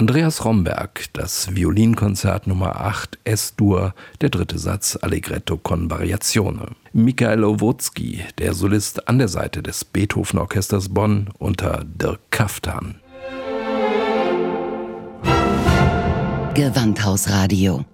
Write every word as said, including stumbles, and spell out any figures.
Andreas Romberg, das Violinkonzert Nummer acht S-Dur, der dritte Satz Allegretto con Variazione. Michael Owutzki, der Solist an der Seite des Beethoven-Orchesters Bonn unter Dirk Kaftan. Gewandhausradio